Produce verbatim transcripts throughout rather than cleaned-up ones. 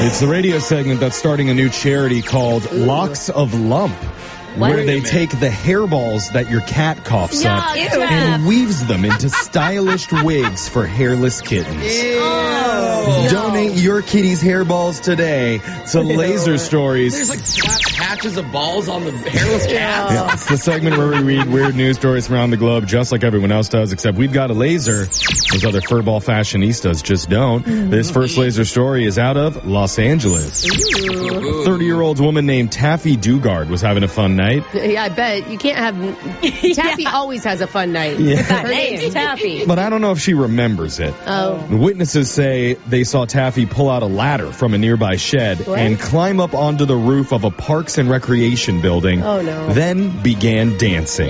It's the radio segment that's starting a new charity called Ooh. Locks of Lump. What? Where they take the hairballs that your cat coughs yeah, up ew. and weaves them into stylish wigs for hairless kittens. Oh, Donate no. your kitty's hairballs today to Laser Stories. There's like flat patches of balls on the hairless cat. Yeah, it's the segment where we read weird news stories from around the globe just like everyone else does, except we've got a laser. Those other furball fashionistas just don't. Mm-hmm. This first laser story is out of Los Angeles. Ooh. A thirty-year-old woman named Taffy Dugard was having a fun night. Yeah, I bet. You can't have... Taffy yeah. always has a fun night. Yeah. Her name's Taffy. But I don't know if she remembers it. Oh. Witnesses say they saw Taffy pull out a ladder from a nearby shed what? and climb up onto the roof of a Parks and Recreation building. Oh, no. Then began dancing.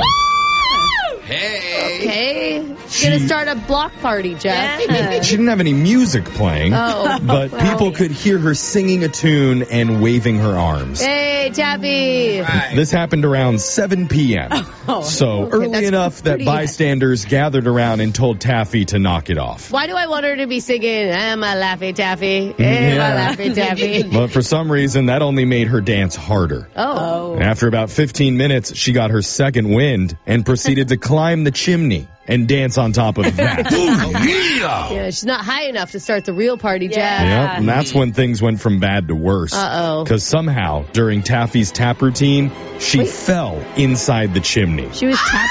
Hey. Okay. She's going to start a block party, Jeff. Yeah. She didn't have any music playing, oh. but well. people could hear her singing a tune and waving her arms. Hey, Taffy. Right. This happened around seven p.m. Oh. So okay, early enough that bystanders gathered around and told Taffy to knock it off. Why do I want her to be singing, I'm a Laffy Taffy, I'm yeah. a Laffy Taffy? But for some reason, that only made her dance harder. Oh. And after about fifteen minutes, she got her second wind and proceeded to climb the chimney and dance on top of that. Yeah, she's not high enough to start the real party, Jeff. Yeah, and that's when things went from bad to worse. Uh-oh. Because somehow, during Taffy's tap routine, she Wait. fell inside the chimney. She was tap dancing?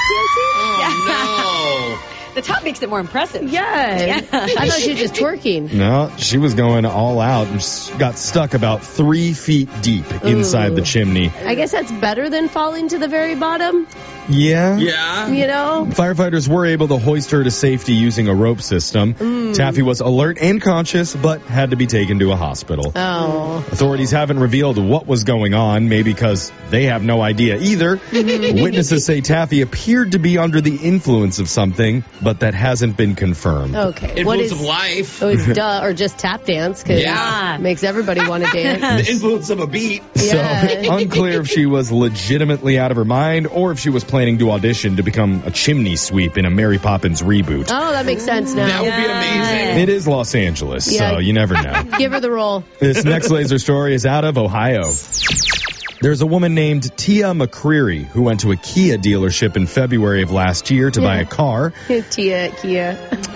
Oh, no. The top makes it more impressive. Yeah. Yeah. I thought she was just twerking. No, she was going all out and got stuck about three feet deep inside Ooh. the chimney. I guess that's better than falling to the very bottom, Yeah. Yeah. you know? Firefighters were able to hoist her to safety using a rope system. Mm. Taffy was alert and conscious, but had to be taken to a hospital. Oh. Authorities haven't revealed what was going on, maybe because they have no idea either. Witnesses say Taffy appeared to be under the influence of something, but that hasn't been confirmed. Okay. Influence what is, of life. Oh, it's duh, or just tap dance, because Yeah. it makes everybody want to dance. The influence of a beat. Yeah. So, unclear if she was legitimately out of her mind or if she was planning to audition to become a chimney sweep in a Mary Poppins reboot. Oh, that makes sense now. That would be amazing. It is Los Angeles, Yeah. so you never know. Give her the role. This next laser story is out of Ohio. There's a woman named Tia McCreary who went to a Kia dealership in February of last year to Yeah. buy a car. Tia, Kia.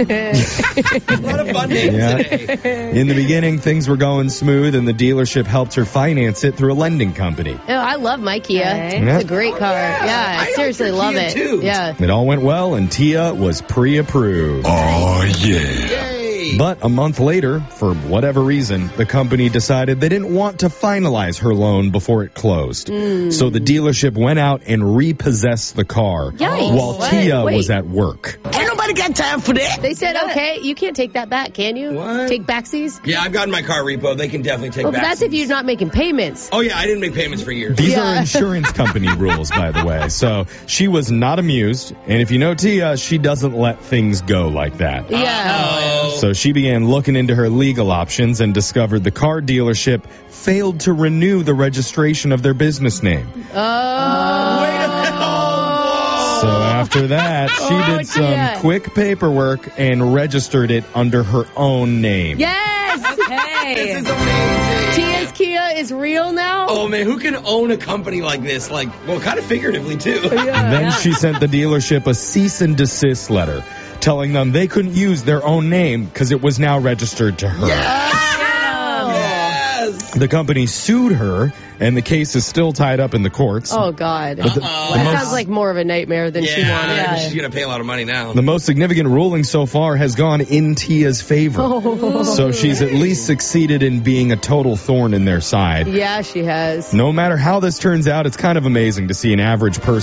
What a fun name Yeah. today. In the beginning, things were going smooth, and the dealership helped her finance it through a lending company. Oh, I love my Kia. Okay. It's a great car. Yeah, I I seriously like love your it. Kia, too. Yeah. It all went well, and Tia was pre-approved. Yay. But a month later, for whatever reason, the company decided they didn't want to finalize her loan before it closed. Mm. So the dealership went out and repossessed the car Yikes. while What? Tia Wait. was at work. Ain't nobody got time for that. They said, okay, you can't take that back, can you? What? Take backsies? Yeah, I've gotten my car repo. They can definitely take Well, back. but that's if you're not making payments. Oh, yeah, I didn't make payments for years. These Yeah. are insurance company rules, by the way. So she was not amused. And if you know Tia, she doesn't let things go like that. Yeah. Oh. So she began looking into her legal options and discovered the car dealership failed to renew the registration of their business name. Oh. Wait a minute. Oh, So after that, she Oh, did some Tia. quick paperwork and registered it under her own name. Yes! Okay. This is amazing. Tia's Kia is real now? Oh, man, who can own a company like this? Like, well, kind of figuratively, too. Yeah. Then she sent the dealership a cease and desist letter telling them they couldn't use their own name because it was now registered to her. Yes. The company sued her, and the case is still tied up in the courts. Oh, God. But the, Uh-oh. the That most, sounds like more of a nightmare than she Yeah, wanted. she's going to pay a lot of money now. the most significant ruling so far has gone in Tia's favor. Oh. So she's at least succeeded in being a total thorn in their side. Yeah, she has. No matter how this turns out, it's kind of amazing to see an average person